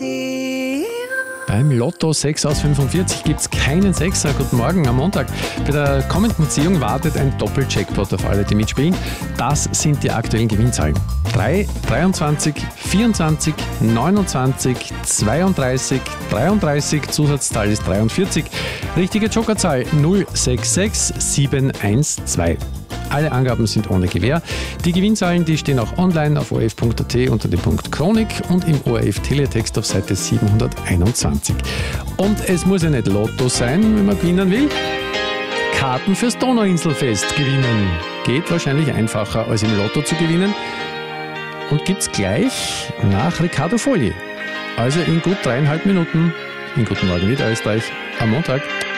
Beim Lotto 6 aus 45 gibt es keinen Sechser. Guten Morgen am Montag. Bei der kommenden Ziehung wartet ein Doppel-Jackpot auf alle, die mitspielen. Das sind die aktuellen Gewinnzahlen. 3, 23, 24, 29, 32, 33, Zusatzzahl ist 43. Richtige Jokerzahl 066 712. Alle Angaben sind ohne Gewähr. Die Gewinnzahlen, die stehen auch online auf ORF.at unter dem Punkt Chronik und im ORF Teletext auf Seite 721. Und es muss ja nicht Lotto sein, wenn man gewinnen will. Karten fürs Donauinselfest gewinnen. Geht wahrscheinlich einfacher als im Lotto zu gewinnen. Und gibt's gleich nach Riccardo Fogli. Also in gut 3,5 Minuten. In Guten Morgen Niederösterreich am Montag.